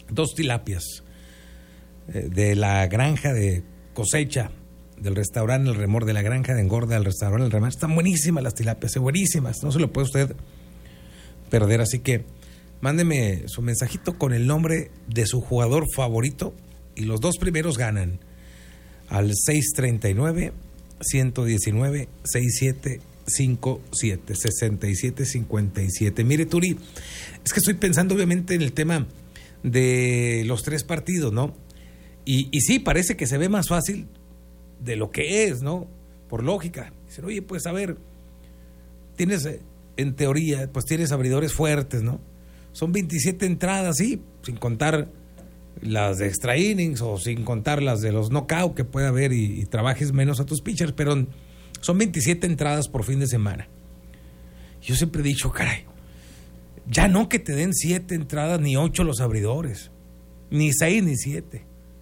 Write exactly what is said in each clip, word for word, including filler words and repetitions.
dos tilapias eh, de la granja de cosecha del restaurante El Remor, de la granja de engorda del restaurante El Remor. Están buenísimas las tilapias, eh, buenísimas, no se lo puede usted perder, así que mándeme su mensajito con el nombre de su jugador favorito y los dos primeros ganan al seis treinta y nueve, ciento diecinueve, sesenta y siete cincuenta y siete, sesenta y siete cincuenta y siete. Mire, Turi, es que estoy pensando obviamente en el tema de los tres partidos, ¿no? Y, y sí, parece que se ve más fácil de lo que es, ¿no? Por lógica. Dicen, oye, pues a ver, tienes, en teoría, pues tienes abridores fuertes, ¿no? Son veintisiete entradas, sí, sin contar las de extra innings o sin contar las de los knockout que puede haber y, y trabajes menos a tus pitchers, pero son veintisiete entradas por fin de semana. Yo siempre he dicho, caray, ya no que te den siete entradas ni ocho los abridores, ni seis ni siete.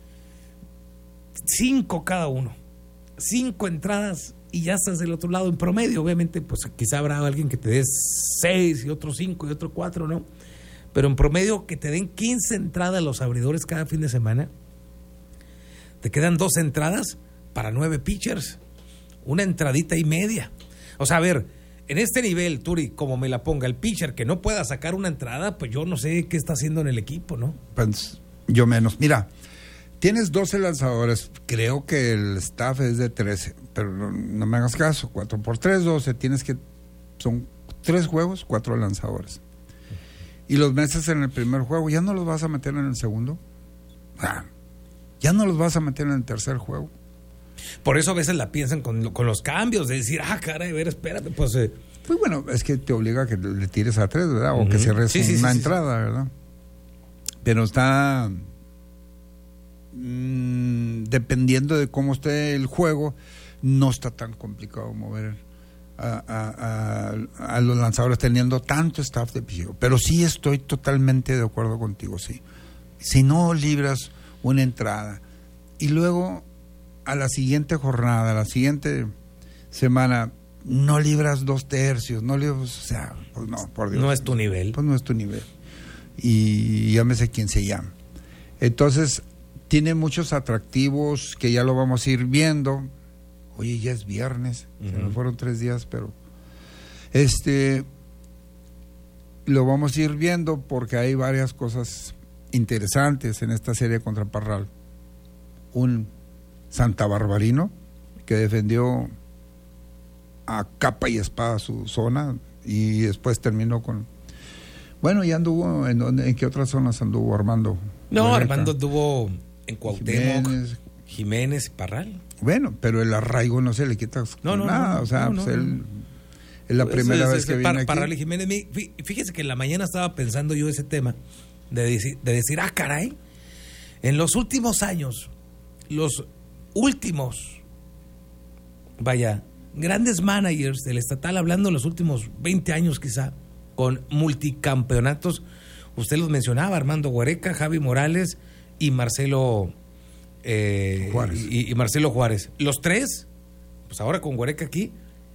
Cinco cada uno. Cinco entradas y ya estás del otro lado en promedio. Obviamente, pues quizá habrá alguien que te dé seis y otro cinco y otro cuatro, ¿no? Pero en promedio que te den quince entradas los abridores cada fin de semana. Te quedan dos entradas para nueve pitchers. Una entradita y media. O sea, a ver, en este nivel, Turi, como me la ponga el pitcher que no pueda sacar una entrada, pues yo no sé qué está haciendo en el equipo, ¿no? Pues yo menos. Mira, tienes doce lanzadores, creo que el staff es de trece, pero no, no me hagas caso, cuatro por tres, doce, tienes que, son tres juegos, cuatro lanzadores. Y los metes en el primer juego, ¿ya no los vas a meter en el segundo? Ah, ¿ya no los vas a meter en el tercer juego? Por eso a veces la piensan con, con los cambios, de decir, ah, caray, a ver, espérate, pues... Eh. Pues bueno, es que te obliga a que le tires a tres, ¿verdad? O uh-huh. que cierres sí, sí, una sí, entrada, sí. ¿verdad? Pero está... Mmm, dependiendo de cómo esté el juego, no está tan complicado mover a, a, a, a los lanzadores teniendo tanto staff de picheo. Pero sí estoy totalmente de acuerdo contigo, sí. Si no libras una entrada y luego a la siguiente jornada, a la siguiente semana, no libras dos tercios, no libras, o sea, pues no, por Dios. No es tu nivel. Pues no es tu nivel. Y llámese quien se llame. Entonces, tiene muchos atractivos que ya lo vamos a ir viendo. Oye, ya es viernes, uh-huh. se me fueron tres días, pero este lo vamos a ir viendo porque hay varias cosas interesantes en esta serie contra Parral. Un Santa Barbarino que defendió a capa y espada su zona y después terminó con... Bueno, ya anduvo, ¿en, dónde, en qué otras zonas anduvo Armando? No, Huereca. Armando anduvo en Cuauhtémoc, Jiménez, Jiménez Parral. Bueno, pero el arraigo no se le quita no, no, nada, no, o sea, no, pues no, él... no. Es la primera es, es, vez que es, viene Par, aquí. Parral y Jiménez. Fíjese que en la mañana estaba pensando yo ese tema de decir, de decir, ah, caray, en los últimos años, los últimos, vaya, grandes managers del estatal, hablando de los últimos veinte años quizá, con multicampeonatos, usted los mencionaba, Armando Huereca, Javi Morales y Marcelo eh, Juárez. Y, y Marcelo Juárez. Los tres, pues ahora con Huereca aquí,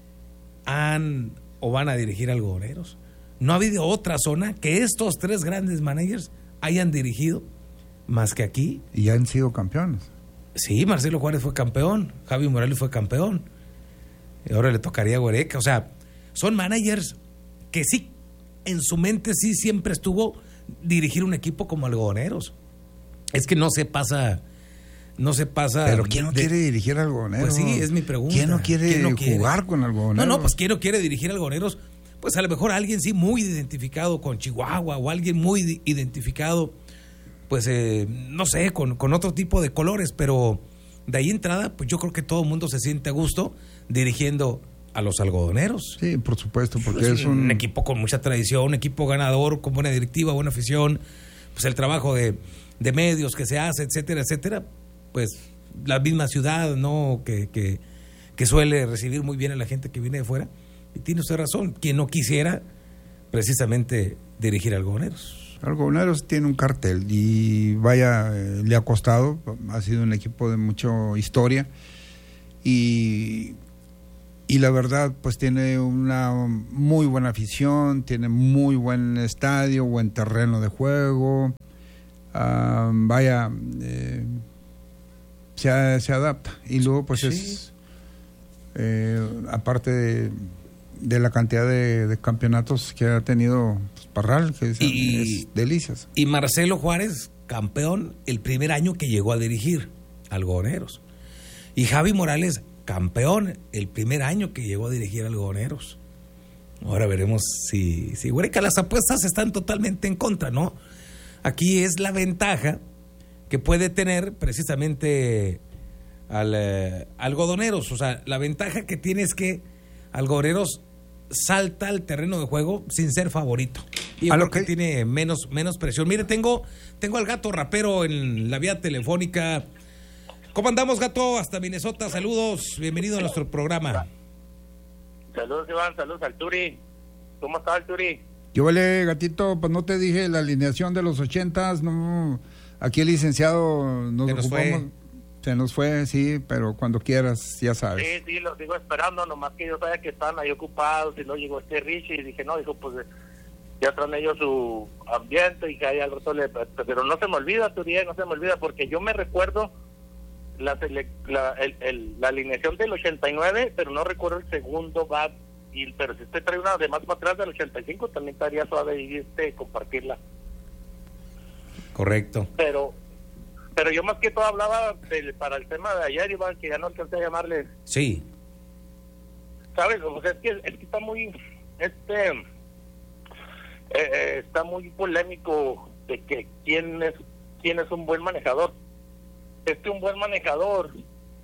han o van a dirigir algodoneros. No ha habido otra zona que estos tres grandes managers hayan dirigido más que aquí. Y ya han sido campeones. Sí, Marcelo Juárez fue campeón, Javi Morales fue campeón. Y ahora le tocaría a Huereca. O sea, son managers que sí, en su mente sí siempre estuvo dirigir un equipo como algodoneros. Es que no se pasa... No se pasa... Pero ¿quién no de... quiere dirigir algodoneros? Pues sí, es mi pregunta. ¿Quién no quiere, ¿Quién no quiere? jugar con algodoneros? No, no, pues ¿quién no quiere dirigir algodoneros? Pues a lo mejor alguien sí muy identificado con Chihuahua o alguien muy identificado, pues eh, no sé, con, con otro tipo de colores, pero de ahí entrada, pues yo creo que todo el mundo se siente a gusto dirigiendo a los algodoneros. Sí, por supuesto, porque pues es un... un equipo con mucha tradición, un equipo ganador, con buena directiva, buena afición, pues el trabajo de, de medios que se hace, etcétera, etcétera. Pues la misma ciudad, ¿no? Que, que, que suele recibir muy bien a la gente que viene de fuera. Y tiene usted razón, quien no quisiera precisamente dirigir algodoneros. Algodoneros tiene un cartel y vaya, eh, le ha costado, ha sido un equipo de mucha historia y, y la verdad pues tiene una muy buena afición, tiene muy buen estadio, buen terreno de juego. uh, vaya, eh, se, se adapta. Y luego pues sí. es, eh, aparte de, de la cantidad de, de campeonatos que ha tenido pues, Parral, que es, y, es delicias. Y Marcelo Juárez, campeón el primer año que llegó a dirigir Algodoneros. Y Javi Morales, campeón el primer año que llegó a dirigir Algodoneros. Ahora veremos si, si Huereca, las apuestas están totalmente en contra, ¿no? Aquí es la ventaja que puede tener precisamente al eh, Algodoneros. O sea, la ventaja que tiene es que Algodoneros salta al terreno de juego sin ser favorito. Y a lo que tiene menos, menos presión. Mire, tengo, tengo al Gato Rapero en la vía telefónica. ¿Cómo andamos, Gato? Hasta Minnesota, saludos, bienvenido a nuestro programa. Saludos, Iván, saludos al Turi. ¿Cómo está el Turi? Yo vale, Gatito, pues no te dije la alineación de los ochentas, no, aquí el licenciado nos, se nos ocupamos, fue. Se nos fue, sí, pero cuando quieras, ya sabes. Sí, sí, lo sigo esperando, nomás que yo sabía que estaban ahí ocupados y no llegó este Richie y dije, no, dijo, pues ya traen ellos su ambiente y que ahí al rato le... Pero no se me olvida, Turi, no se me olvida, porque yo me recuerdo la, la, el, el, la alineación del ochenta y nueve, pero no recuerdo el segundo bat, y, pero si usted trae una de más para atrás del ochenta y cinco, también estaría suave y este, compartirla. Correcto. Pero pero yo más que todo hablaba de, para el tema de ayer, Iván, que ya no alcancé a llamarle. Sí. ¿Sabes? O sea, es que, es que está muy, este, eh, eh, está muy polémico de que quién es, quién es un buen manejador. Es que un buen manejador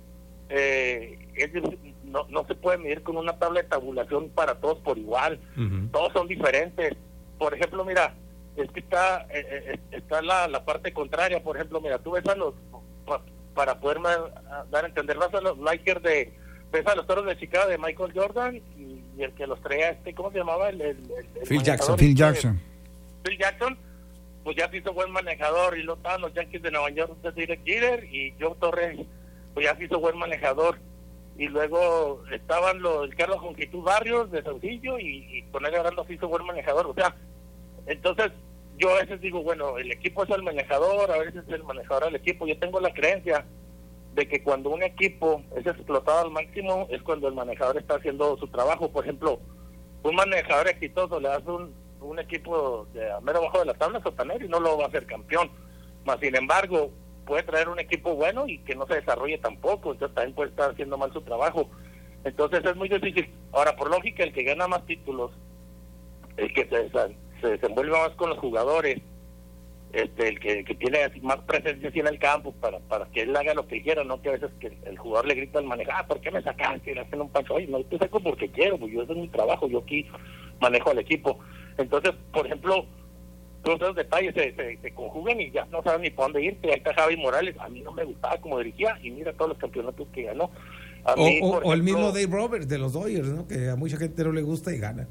eh, es, no, no se puede medir con una tabla de tabulación para todos por igual. Uh-huh. Todos son diferentes. Por ejemplo, mira, es que está eh, está la, la parte contraria. Por ejemplo, mira, tú ves a los, pa, para poder dar a entender, vas a los Lakers de, ves a los Toros de Chicago de Michael Jordan y, y el que los traía, este, ¿cómo se llamaba? El, el, el Phil Jackson. Phil Jackson. Phil Jackson, pues ya se hizo buen manejador, y luego estaban los Yankees de Nueva York de Derek Jeter, y Joe Torres, pues ya se hizo buen manejador. Y luego estaban los el Carlos Jongitud Barrios de Saucillo, y, y con él ahora se hizo buen manejador. O sea, entonces yo a veces digo, bueno, el equipo es el manejador, a veces es el manejador del equipo. Yo tengo la creencia de que cuando un equipo es explotado al máximo es cuando el manejador está haciendo su trabajo. Por ejemplo, un manejador exitoso le das un, un equipo de a mero abajo de la tabla sotanera y no lo va a hacer campeón. Más sin embargo, puede traer un equipo bueno y que no se desarrolle tampoco, entonces también puede estar haciendo mal su trabajo. Entonces es muy difícil. Ahora, por lógica, el que gana más títulos, el que se, se desenvuelve más con los jugadores, este, el que, que tiene más presencia en el campo para para que él haga lo que quiera, no que a veces que el jugador le grita al manejador, ah, ¿por qué me sacaste? Y le hacen un pancho, oye, no te saco porque quiero, pues yo ese es mi trabajo, yo aquí manejo al equipo. Entonces, por ejemplo, todos esos detalles se, se, se conjugan y ya no saben ni para dónde irte. Ahí está Javi Morales, a mí no me gustaba como dirigía y mira todos los campeonatos que ganó. A o, mí, o, por o ejemplo, el mismo Dave Roberts de los Dodgers, ¿no? Que a mucha gente no le gusta y gana.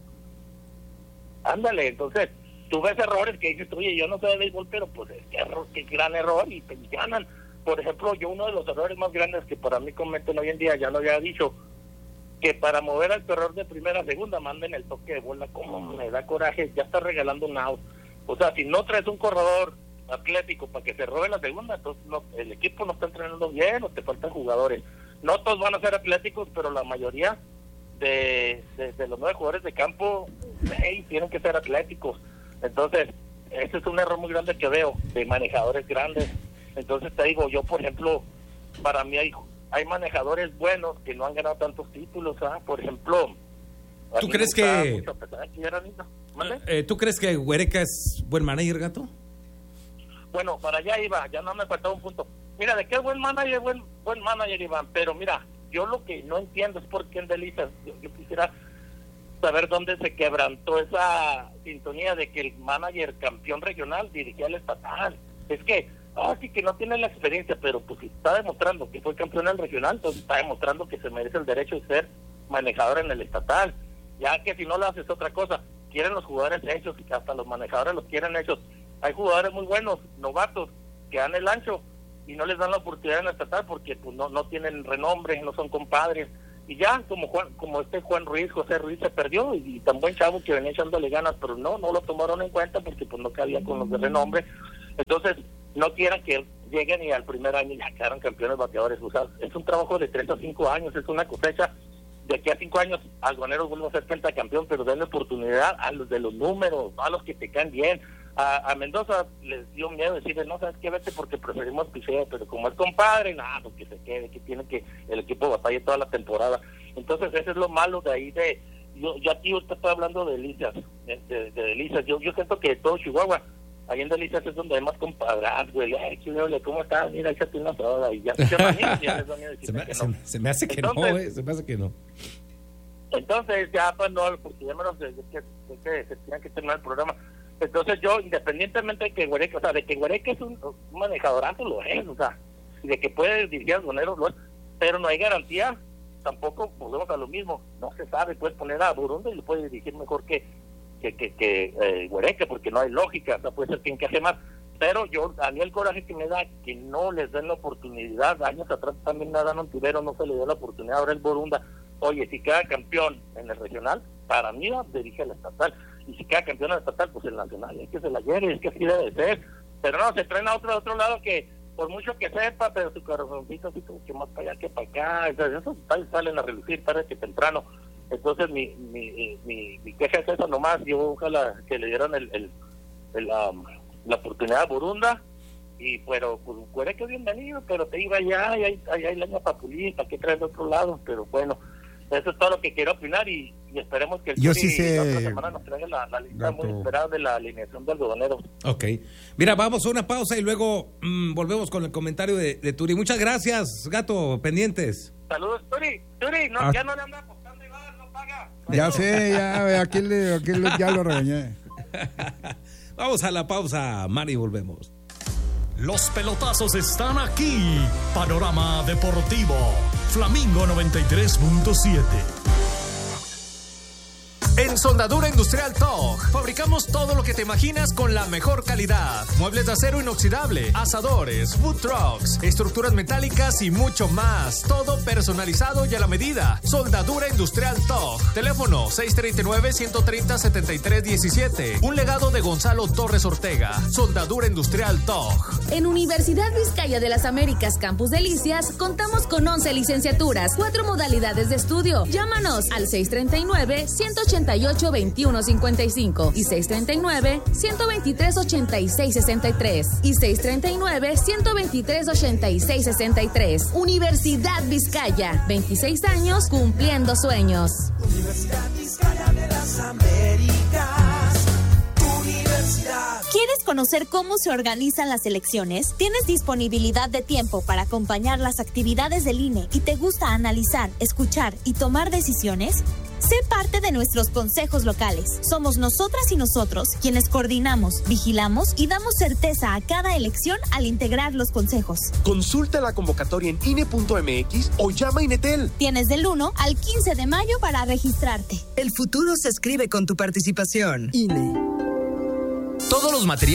Ándale, entonces tú ves errores que dices, oye, yo no sé de béisbol, pero pues qué, error, qué gran error, y pues ganan. Por ejemplo, yo uno de los errores más grandes que para mí cometen hoy en día, ya lo había dicho, que para mover al corredor de primera a segunda manden el toque de bola. Como me da coraje, ya está regalando un out. O sea, si no traes un corredor atlético para que se robe la segunda, entonces no, el equipo no está entrenando bien o te faltan jugadores. No todos van a ser atléticos, pero la mayoría de, de, de los nueve jugadores de campo, hey, tienen que ser atléticos. Entonces, ese es un error muy grande que veo de manejadores grandes. Entonces te digo, yo por ejemplo, para mí hay hay manejadores buenos que no han ganado tantos títulos, ¿ah? Por ejemplo, ¿tú crees que, mucho, que era eh, ¿tú crees que Huereca es buen manager, Gato? Bueno, para allá iba, ya no me faltaba un punto. Mira, de qué es buen manager, buen buen manager, Iván, pero mira, yo lo que no entiendo es por qué en Delicias, yo, yo quisiera saber dónde se quebrantó esa sintonía de que el manager campeón regional dirigía al estatal. Es que, ah, sí que no tiene la experiencia, pero pues si está demostrando que fue campeón en el regional, entonces está demostrando que se merece el derecho de ser manejador en el estatal. Ya que si no lo haces otra cosa, quieren los jugadores hechos, y hasta los manejadores los quieren hechos. Hay jugadores muy buenos, novatos, que dan el ancho y no les dan la oportunidad en el estatal porque pues no no tienen renombre, no son compadres. Y ya, como Juan, como este Juan Ruiz, José Ruiz se perdió, y, y tan buen chavo que venía echándole ganas, pero no, no lo tomaron en cuenta porque pues no cabía con los de renombre. Entonces, no quieran que lleguen y al primer año ya quedaron campeones bateadores. O sea, es un trabajo de tres a cinco años, es una cosecha. De aquí a cinco años, Algoneros vuelve a ser pentacampeón, pero denle oportunidad a los de los números, a los que te caen bien. A, a Mendoza les dio miedo decirle, no, sabes qué, vete porque preferimos picheo, pero como es compadre, nada, pues que se quede, que tiene que el equipo batalle toda la temporada. Entonces, eso es lo malo de ahí de... Yo, yo aquí ahorita estoy hablando de Delicias, de, de, de Delicias. Yo, yo siento que todo Chihuahua, ahí en Delicias es donde hay más compadras, güey. Ay, Chihuahua, ¿cómo estás? Mira, échate una soda y ya se llaman y ya les da miedo decirme que no. Se me hace que Entonces, no, güey, se me hace que no. Entonces, ya, pues no, porque ya menos es que, es que se tiene que terminar el programa. Entonces, yo, independientemente de que Huereque, o sea, de que Huereque es un, un manejadorazo, lo es, o sea, y de que puede dirigir a Algoneros, lo es, pero no hay garantía. Tampoco volvemos a lo mismo, no se sabe, puedes poner a Burunda y lo puede dirigir mejor que que que, que eh, Huereque, porque no hay lógica, o sea, puede ser que encaje más, pero yo, a mí el coraje que me da que no les den la oportunidad. Años atrás también nada no tuvieron, no se le dio la oportunidad, ahora el Burunda, oye, si queda campeón en el regional, para mí dirige el estatal, y si queda campeón en el estatal, pues el nacional, es que se la lleve, es que así debe ser, pero no, se traen a otro, a otro lado que por mucho que sepa, pero su corazoncito así como que más para allá que para acá, o sea, esos detalles salen a relucir tarde que temprano. Entonces mi mi, mi mi queja es esa nomás. Yo ojalá que le dieran el, el, el um, la oportunidad a Burunda, y pero pues Huereque es bienvenido, pero te iba allá y hay, hay, hay leña para pulir, para que traes de otro lado, pero bueno, eso es todo lo que quiero opinar, y, y esperemos que el Yo sí sé, la otra semana nos traiga la, la lista Gato. Muy esperada de la alineación de Algodoneros. Ok, mira, vamos a una pausa y luego mmm, volvemos con el comentario de, de Turi. Muchas gracias, Gato, pendientes. Saludos, Turi. Turi, no, ah. ya no le anda apostando igual, no paga. Ya sé, ya, aquí, le, aquí le, ya lo regañé. Vamos a la pausa, Mari, volvemos. Los pelotazos están aquí. Panorama Deportivo, Flamingo noventa y tres punto siete. En Soldadura Industrial T O G fabricamos todo lo que te imaginas con la mejor calidad. Muebles de acero inoxidable, asadores, food trucks, estructuras metálicas y mucho más. Todo personalizado y a la medida. Soldadura Industrial T O G. Teléfono seis tres nueve, uno tres cero, siete tres uno siete. Un legado de Gonzalo Torres Ortega. Soldadura Industrial T O G. En Universidad Vizcaya de las Américas Campus Delicias contamos con once licenciaturas, cuatro modalidades de estudio. Llámanos al seis tres nueve, uno ocho ocho, veintiuno cincuenta y cinco y seis tres nueve, uno veintitrés, ochenta y seis sesenta y tres y seis tres nueve, uno veintitrés, ochenta y seis sesenta y tres. Universidad Vizcaya, veintiséis años cumpliendo sueños. Universidad Vizcaya de las Américas. Universidad. ¿Quieres conocer cómo se organizan las elecciones? ¿Tienes disponibilidad de tiempo para acompañar las actividades del I N E y te gusta analizar, escuchar y tomar decisiones? Sé parte de nuestros consejos locales. Somos nosotras y nosotros quienes coordinamos, vigilamos y damos certeza a cada elección al integrar los consejos. Consulta la convocatoria en I N E punto M X o llama a INETEL. Tienes del uno al quince de mayo para registrarte. El futuro se escribe con tu participación. I N E. Todos los materiales